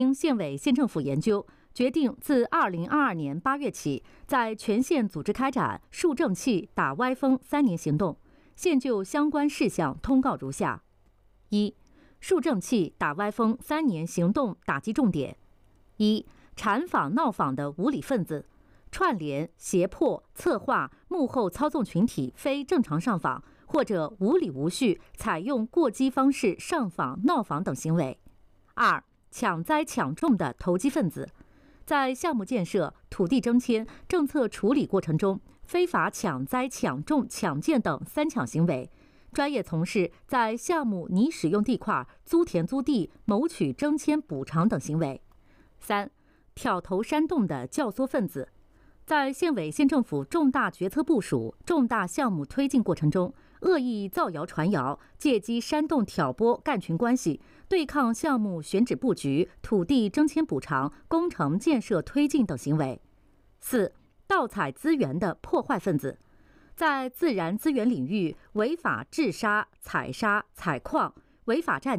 经县委县政府研究，决定自2022年8月起，在全县组织开展树正气、打歪风3年行动。现就相关事项通告如下：一、树正气、打歪风3年行动打击重点：一、缠访闹访的无理分子，串联、胁迫、策划、幕后操纵群体非正常上访或者无理无序采用过激方式上访、闹访等行为；二、抢灾抢种的投机分子，在项目建设、土地征迁、政策处理过程中，非法抢灾、抢种、抢建等3抢行为，专业从事在项目拟使用地块租田租地谋取征迁补偿等行为；三、挑头煽动的教唆分子，在县委县政府重大决策部署、重大项目推进过程中，恶意造谣传谣，借机煽动挑拨干群关系，对抗项目选址布局、土地征迁补偿、工程建设推进等行为；四、盗采资源的破坏分子，在自然资源领域违法治沙、采砂、采矿，违法占